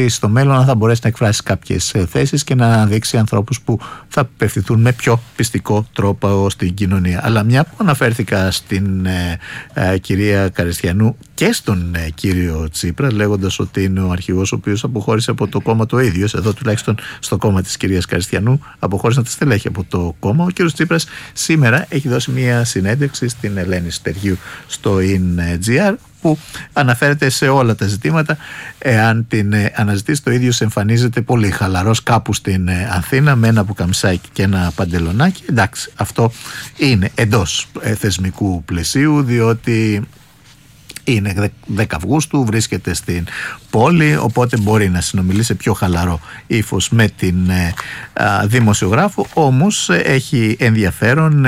δει στο μέλλον αν θα μπορέσει να εκφράσει κάποιες θέσεις και να αναδείξει ανθρώπους που θα απευθυνθούν με πιο πιστικό τρόπο στην κοινωνία. Αλλά μια που αναφέρθηκα στην κυρία Καριστιανού και στον κύριο Τσίπρα, λέγοντας ότι είναι ο αρχηγός ο οποίος αποχώρησε από το κόμμα το ίδιο, εδώ τουλάχιστον στο κόμμα της κυρίας Καριστιανού αποχώρησαν τα στελέχη από το κόμμα, ο κύριος Τσίπρας σήμερα έχει δώσει μια συνέντευξη στην Ελένη Στεργίου στο INGR, που αναφέρεται σε όλα τα ζητήματα. Εάν την αναζητήσει, το ίδιο εμφανίζεται πολύ χαλαρός κάπου στην Αθήνα με ένα πουκαμισάκι και ένα παντελονάκι. Εντάξει, αυτό είναι εντός θεσμικού πλαισίου, διότι είναι 10 Αυγούστου, βρίσκεται στην πόλη, οπότε μπορεί να συνομιλεί σε πιο χαλαρό ύφος με την δημοσιογράφο. Όμως έχει ενδιαφέρον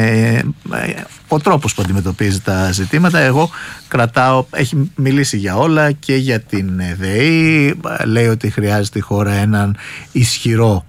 ο τρόπος που αντιμετωπίζει τα ζητήματα. Εγώ κρατάω, έχει μιλήσει για όλα και για την ΔΕΗ, λέει ότι χρειάζεται η χώρα έναν ισχυρό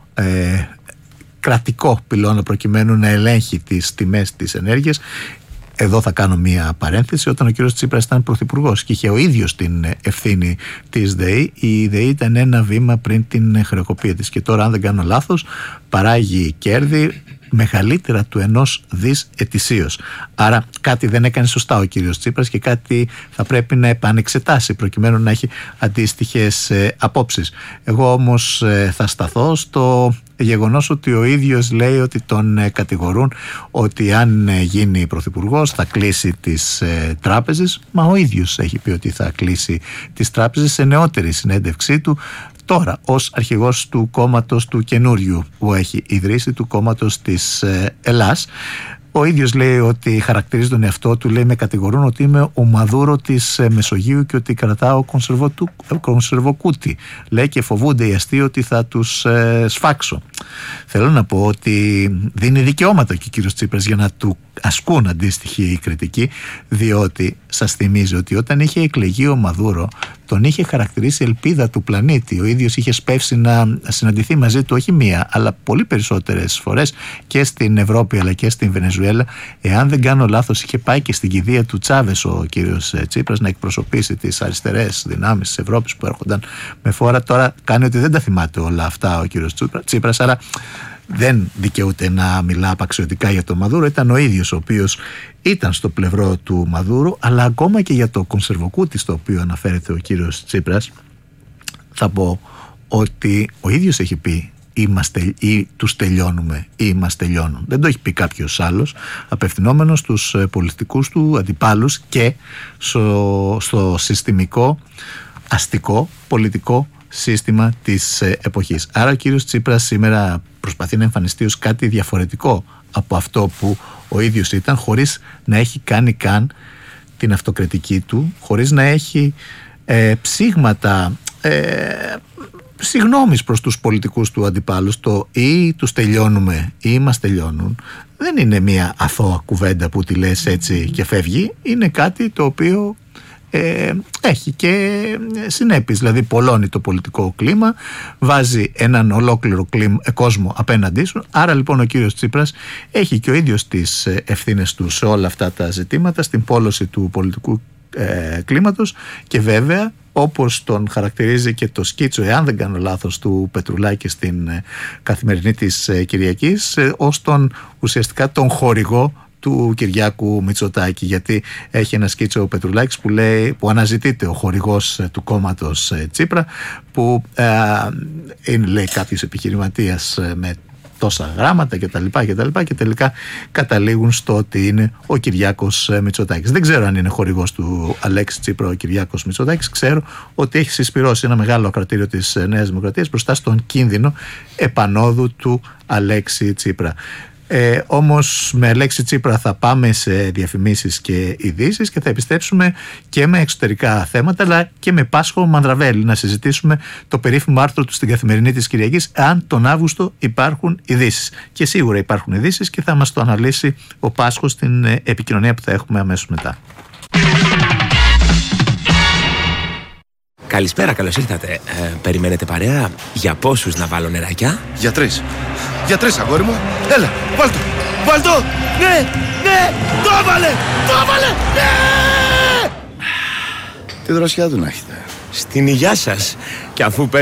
κρατικό πυλώνα προκειμένου να ελέγχει τις τιμές της ενέργειας. Εδώ θα κάνω μία παρένθεση. Όταν ο κύριος Τσίπρας ήταν πρωθυπουργός και είχε ο ίδιος την ευθύνη της ΔΕΗ, η ΔΕΗ ήταν ένα βήμα πριν την χρεοκοπία της. Και τώρα, αν δεν κάνω λάθος, παράγει κέρδη μεγαλύτερα του 1 δις ετησίως. Άρα κάτι δεν έκανε σωστά ο κύριος Τσίπρας και κάτι θα πρέπει να επανεξετάσει προκειμένου να έχει αντίστοιχες απόψεις. Εγώ όμως θα σταθώ στο γεγονός ότι ο ίδιος λέει ότι τον κατηγορούν ότι αν γίνει πρωθυπουργός θα κλείσει τις τράπεζες. Μα ο ίδιος έχει πει ότι θα κλείσει τις τράπεζες σε νεότερη συνέντευξή του, τώρα ως αρχηγός του κόμματος του καινούριου που έχει ιδρύσει, του κόμματος της Ελλάς. Ο ίδιος λέει ότι χαρακτηρίζει τον εαυτό του, λέει, με κατηγορούν ότι είμαι ο Μαδούρο της Μεσογείου και ότι κρατάω κονσερβοκούτι. Λέει και φοβούνται οι αστείοι ότι θα τους σφάξω. Θέλω να πω ότι δίνει δικαιώματα και ο κύριος Τσίπρας για να του ασκούν αντίστοιχη κριτική, διότι σας θυμίζει ότι όταν είχε εκλεγεί ο Μαδούρο τον είχε χαρακτηρίσει ελπίδα του πλανήτη. Ο ίδιος είχε σπεύσει να συναντηθεί μαζί του όχι μία αλλά πολύ περισσότερες φορές και στην Ευρώπη αλλά και στην Βενεζουέλα. Εάν δεν κάνω λάθος, είχε πάει και στην κηδεία του Τσάβες ο κύριος Τσίπρας να εκπροσωπήσει τις αριστερές δυνάμεις της Ευρώπης που έρχονταν με φόρα. Τώρα κάνει ότι δεν τα θυμάται όλα αυτά ο κύριος Τσίπρας, άρα δεν δικαιούται να μιλά απαξιωτικά για τον Μαδούρο. Ήταν ο ίδιος ο οποίος ήταν στο πλευρό του Μαδούρου, αλλά ακόμα και για το κονσερβοκούτι στο οποίο αναφέρεται ο κύριος Τσίπρας θα πω ότι ο ίδιος έχει πει ή τους τελειώνουμε ή μας τελειώνουν. Δεν το έχει πει κάποιος άλλος, απευθυνόμενος στους πολιτικούς του αντιπάλους και στο συστημικό αστικό πολιτικό σύστημα της εποχής. Άρα ο κύριος Τσίπρας σήμερα προσπαθεί να εμφανιστεί ως κάτι διαφορετικό από αυτό που ο ίδιος ήταν, χωρίς να έχει κάνει καν την αυτοκριτική του, χωρίς να έχει ψήγματα συγγνώμης προς τους πολιτικούς του αντιπάλους. Το ή τους τελειώνουμε ή μας τελειώνουν δεν είναι μια αθώα κουβέντα που τη λες έτσι και φεύγει. Είναι κάτι το οποίο έχει και συνέπειες, δηλαδή πολλώνει το πολιτικό κλίμα, βάζει έναν ολόκληρο κόσμο απέναντί σου. Άρα λοιπόν ο κύριος Τσίπρας έχει και ο ίδιος τις ευθύνες του σε όλα αυτά τα ζητήματα, στην πόλωση του πολιτικού κλίματος και βέβαια, όπως τον χαρακτηρίζει και το σκίτσο, εάν δεν κάνω λάθος, του Πετρουλάκη στην Καθημερινή της Κυριακής, ως τον ουσιαστικά τον χορηγό του Κυριάκου Μητσοτάκη, γιατί έχει ένα σκίτσο ο Πετρουλάκης που αναζητείται ο χορηγός του κόμματος Τσίπρα, που είναι, λέει, κάποιος επιχειρηματίας με τόσα γράμματα κτλ. Και τελικά καταλήγουν στο ότι είναι ο Κυριάκος Μητσοτάκης. Δεν ξέρω αν είναι χορηγός του Αλέξη Τσίπρα ο Κυριάκος Μητσοτάκης. Ξέρω ότι έχει συσπυρώσει ένα μεγάλο ακροατήριο της Νέας Δημοκρατίας μπροστά στον κίνδυνο επανόδου του Αλέξη Τσίπρα. Όμως με Αλέξη Τσίπρα θα πάμε σε διαφημίσεις και ειδήσεις και θα επιστρέψουμε και με εξωτερικά θέματα, αλλά και με Πάσχο Μανδραβέλη να συζητήσουμε το περίφημο άρθρο του στην Καθημερινή της Κυριακής, αν τον Αύγουστο υπάρχουν ειδήσεις. Και σίγουρα υπάρχουν ειδήσεις και θα μας το αναλύσει ο Πάσχος στην επικοινωνία που θα έχουμε αμέσως μετά. Καλησπέρα, καλώς ήρθατε. Περιμένετε παρέα? Για πόσους να βάλω νεράκια? Για 3. Για 3, αγόρι μου. Έλα, βάλτο. Βάλτο. Ναι, ναι. Το έβαλε. Ναι. Τι δροσιά του να έχετε. Στην υγειά σας. Και αφού